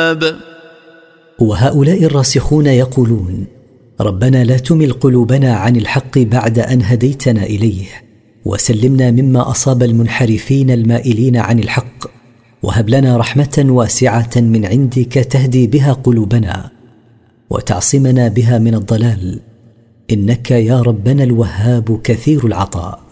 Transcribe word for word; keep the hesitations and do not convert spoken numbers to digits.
الوهاب. وهؤلاء الراسخون يقولون: ربنا لا تمل قلوبنا عن الحق بعد أن هديتنا إليه، وسلمنا مما أصاب المنحرفين المائلين عن الحق، وهب لنا رحمة واسعة من عندك تهدي بها قلوبنا وتعصمنا بها من الضلال، إنك يا ربنا الوهاب كثير العطاء.